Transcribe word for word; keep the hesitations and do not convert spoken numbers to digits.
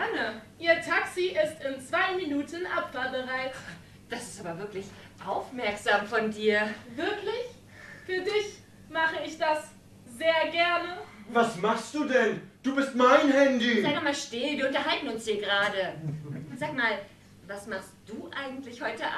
gerne. Ihr Taxi ist in zwei Minuten abfahrbereit. Das ist aber wirklich aufmerksam von dir. Wirklich? Für dich mache ich das sehr gerne. Was machst du denn? Du bist mein Handy. Sei doch mal still, wir unterhalten uns hier gerade. Sag mal, was machst du eigentlich heute Abend?